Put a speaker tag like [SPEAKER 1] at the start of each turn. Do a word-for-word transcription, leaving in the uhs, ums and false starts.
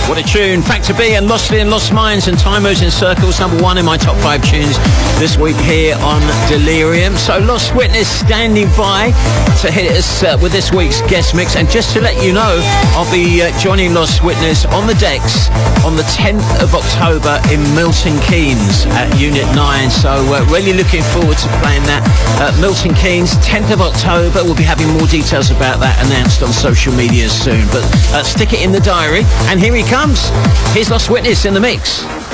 [SPEAKER 1] What a tune. Factor B and Lost in Lost Minds and Time Moves in Circles, number one in my top five tunes this week here on Delirium. So Lost Witness standing by to hit us uh, with this week's guest mix. And just to let you know, I'll be uh, joining Lost Witness on the decks on the tenth of October in Milton Keynes at Unit nine. So uh, really looking forward to playing that. Uh, Milton Keynes, tenth of October. We'll be having more details about that announced on social media soon. But uh, stick it in the diary. And here he comes. Here's Lost Witness in the mix.